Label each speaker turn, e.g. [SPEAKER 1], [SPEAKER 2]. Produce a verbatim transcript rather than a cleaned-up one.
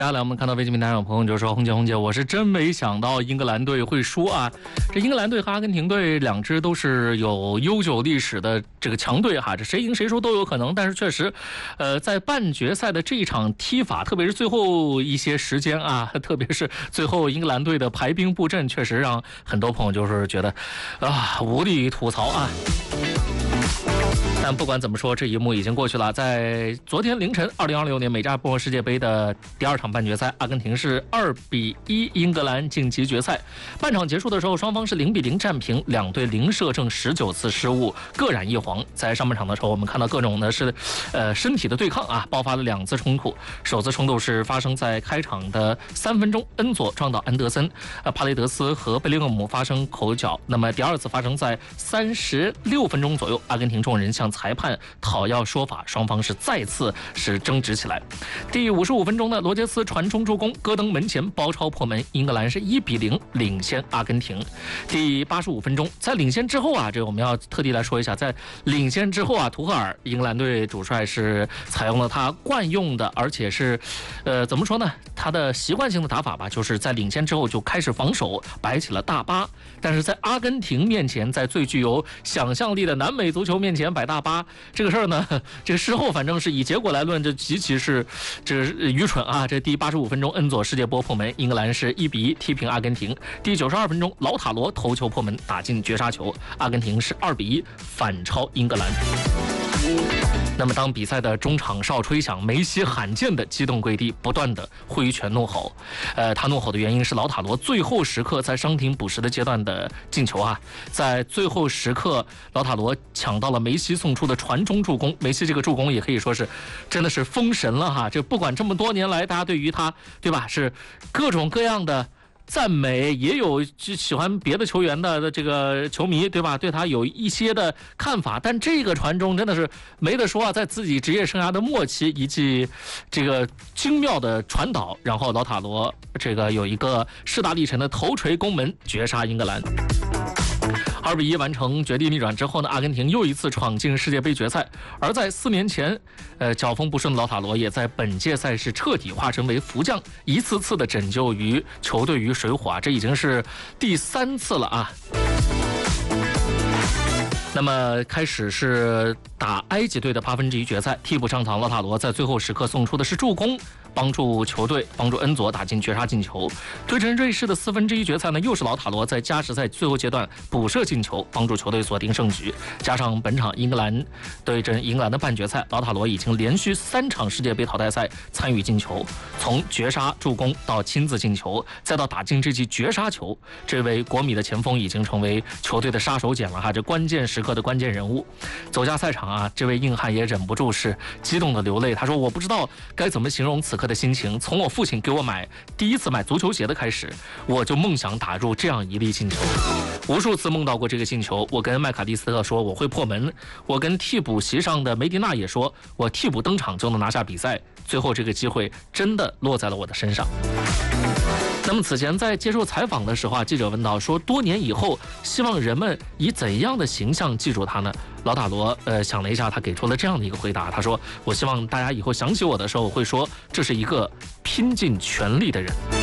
[SPEAKER 1] 接下来我们看到微信平台上有朋友就说：“红姐，红姐，我是真没想到英格兰队会输啊！这英格兰队和阿根廷队两支都是有悠久历史的这个强队哈，这谁赢谁输都有可能。但是确实，呃，在半决赛的这一场踢法，特别是最后一些时间啊，特别是最后英格兰队的排兵布阵，确实让很多朋友就是觉得啊无力吐槽啊。”但不管怎么说，这一幕已经过去了。在昨天凌晨，二零二六年美加波世界杯的第二场半决赛，阿根廷是二比一英格兰晋级决赛。半场结束的时候，双方是零比零战平，两队零射正十九次失误，各染一黄。在上半场的时候，我们看到各种呢是，呃，身体的对抗啊，爆发了两次冲突。首次冲突是发生在开场的三分钟，恩佐撞到安德森，呃，帕雷德斯和贝林厄姆发生口角。那么第二次发生在三十六分钟左右，阿根廷众人向裁判讨要说法，双方是再次是争执起来。第五十五分钟呢，罗杰斯传中助攻，戈登门前包抄破门，英格兰是一比零领先阿根廷。第八十五分钟，在领先之后啊，这个我们要特地来说一下，在领先之后啊，图赫尔英格兰队主帅是采用了他惯用的，而且是，呃，怎么说呢？他的习惯性的打法吧，就是在领先之后就开始防守，摆起了大巴。但是在阿根廷面前，在最具有想象力的南美足球面前摆大巴，这个事儿呢，这个事后反正是以结果来论，这极其是这愚蠢啊！这第八十五分钟，恩佐世界波破门，英格兰是一比一踢平阿根廷。第九十二分钟，老塔罗头球破门，打进绝杀球，阿根廷是二比一反超英格兰。那么当比赛的中场哨吹响，梅西罕见的激动跪地，不断的挥拳怒吼。呃，他怒吼的原因是老塔罗最后时刻在伤停补时的阶段的进球啊，在最后时刻，老塔罗抢到了梅西送出的传中助攻，梅西这个助攻也可以说是真的是封神了哈。这不管这么多年来大家对于他，对吧，是各种各样的赞美，也有喜欢别的球员的这个球迷，对吧？对他有一些的看法，但这个传中真的是没得说啊！在自己职业生涯的末期，一记这个精妙的传导，然后老塔罗这个有一个势大力沉的头锤攻门，绝杀英格兰。二比一完成绝地逆转之后呢，阿根廷又一次闯进世界杯决赛。而在四年前，呃，脚风不顺的老塔罗也在本届赛事彻底化身为福将，一次次的拯救于球队于水火啊，这已经是第三次了啊。那么开始是打埃及队的八分之一决赛，替补上场，老塔罗在最后时刻送出的是助攻，帮助球队帮助恩佐打进绝杀进球。对阵瑞士的四分之一决赛呢，又是老塔罗在加时赛最后阶段补射进球，帮助球队锁定胜局。加上本场英格兰对阵英格兰的半决赛，老塔罗已经连续三场世界杯淘汰赛参与进球，从绝杀助攻到亲自进球，再到打进这记绝杀球，这位国米的前锋已经成为球队的杀手锏了哈，这关键时刻的关键人物。走下赛场啊，这位硬汉也忍不住是激动的流泪，他说：“我不知道该怎么形容此刻的心情，从我父亲给我买第一次买足球鞋的开始，我就梦想打入这样一粒进球，无数次梦到过这个进球。我跟麦卡蒂斯特说我会破门，我跟替补席上的梅迪纳也说我替补登场就能拿下比赛，最后这个机会真的落在了我的身上。”那么此前在接受采访的时候啊，记者问到说，多年以后希望人们以怎样的形象记住他呢？老塔罗呃想了一下，他给出了这样的一个回答，他说：“我希望大家以后想起我的时候会说，这是一个拼尽全力的人。”